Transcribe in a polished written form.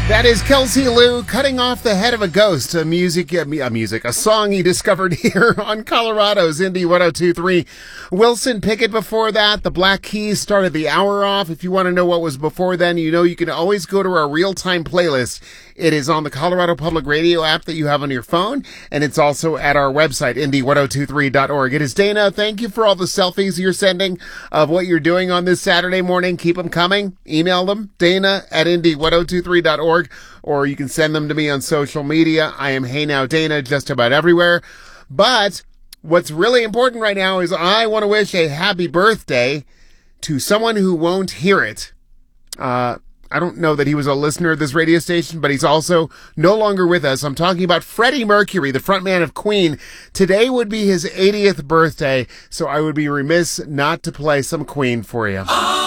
That is Kelsey Lou cutting off the head of a ghost, a song he discovered here on Colorado's Indie 102.3. Wilson Pickett before that. The Black Keys started the hour off. If you want to know what was before then, you can always go to our real-time playlist. It is on the Colorado Public Radio app that you have on your phone, and it's also at our website, indie1023.org. It is Dana. Thank you for all the selfies you're sending of what you're doing on this Saturday morning. Keep them coming. Email them, dana@indie1023.org, or you can send them to me on social media. I am Hey Now Dana just about everywhere. But what's really important right now is I want to wish a happy birthday to someone who won't hear it. I don't know that he was a listener of this radio station, but he's also no longer with us. I'm talking about Freddie Mercury, the frontman of Queen. Today would be his 80th birthday, so I would be remiss not to play some Queen for you.